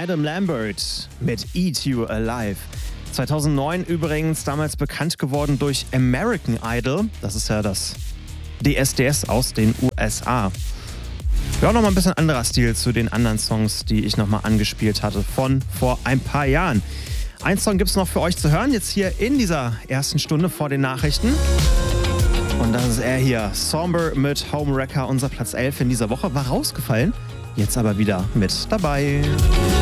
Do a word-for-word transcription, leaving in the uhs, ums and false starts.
Adam Lambert mit Eat You Alive. zweitausendneun übrigens, damals bekannt geworden durch American Idol. Das ist ja das D S D S aus den U S A. Ja, nochmal ein bisschen anderer Stil zu den anderen Songs, die ich nochmal angespielt hatte von vor ein paar Jahren. Ein Song gibt es noch für euch zu hören, jetzt hier in dieser ersten Stunde vor den Nachrichten. Und das ist er hier, Somber mit Homewrecker, unser Platz elf in dieser Woche, war rausgefallen, jetzt aber wieder mit dabei.